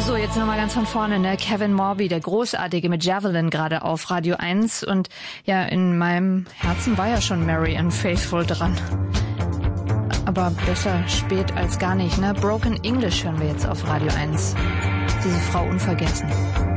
So, jetzt nochmal ganz von vorne, ne? Kevin Morby, der Großartige mit Javelin, gerade auf Radio 1. Und ja, in meinem Herzen war ja schon Mary and Faithful dran. Aber besser spät als gar nicht, ne? Broken English hören wir jetzt auf Radio 1. Diese Frau unvergessen.